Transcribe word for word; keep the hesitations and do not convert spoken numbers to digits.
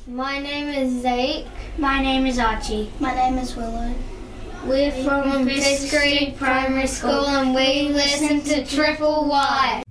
My name is Zeke. My name is Archie. My name is Willow. We're from Fifth Street Primary School and we listen to Triple Y.